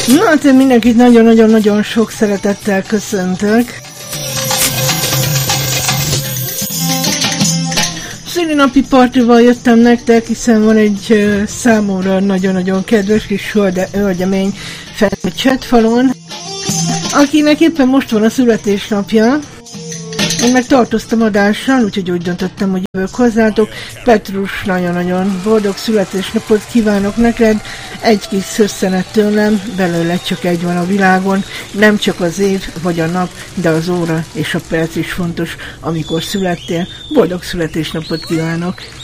Na, hát én mindenkit nagyon-nagyon-nagyon sok szeretettel köszöntök. Szülinapi partival jöttem nektek, hiszen van egy számomra nagyon-nagyon kedves kis hölgyemény fenn a chatfalon, akinek éppen most van a születésnapja. Én meg tartoztam adással, úgyhogy úgy döntöttem, hogy jövök hozzátok. Petrus, nagyon-nagyon boldog születésnapot kívánok neked. Egy kis szösszenet tőlem, belőle csak egy van a világon. Nem csak az év vagy a nap, de az óra és a perc is fontos, amikor születtél. Boldog születésnapot kívánok!